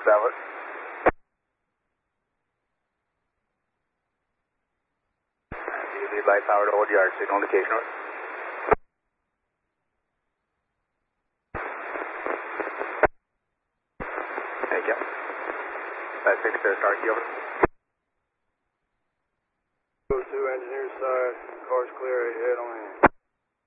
Salad. Lead light power to old yard, signal indication north. Thank you. 6 start key over. 2 engineer side, car's clear, head on in.